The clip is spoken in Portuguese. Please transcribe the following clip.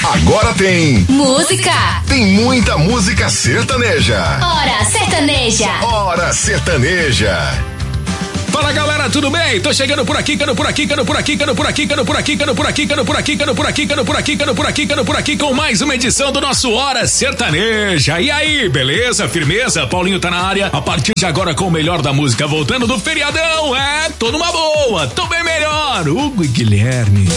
Agora tem música. Tem muita música sertaneja. Hora Sertaneja. Hora Sertaneja. Fala galera, tudo bem? Tô chegando por aqui, cano por aqui, cano por aqui, cano por aqui, cano por aqui, cano por aqui, cano por aqui, cano por aqui, cano por aqui, cano por aqui, cano por aqui, com mais uma edição do nosso Hora Sertaneja. E aí, beleza? Firmeza? Paulinho tá na área. A partir de agora com o melhor da música, voltando do feriadão. Tô numa boa, tô bem melhor. Hugo e Guilherme.